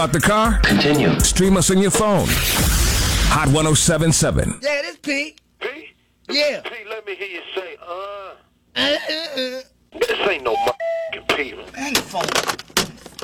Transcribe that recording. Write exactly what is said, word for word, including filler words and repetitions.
Out the car? Continue. Stream us on your phone. Hot one oh seven point seven. Yeah, this P. P? Yeah. P, let me hear you say, uh. Uh, uh, uh. This ain't no motherfucking P. Hang the phone.